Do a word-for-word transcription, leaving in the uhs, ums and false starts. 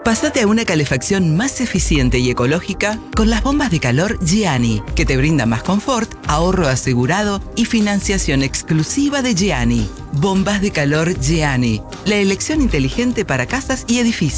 Pásate a una calefacción más eficiente y ecológica con las bombas de calor Gianni, que te brindan más confort, ahorro asegurado y financiación exclusiva de Gianni. Bombas de calor Gianni, la elección inteligente para casas y edificios.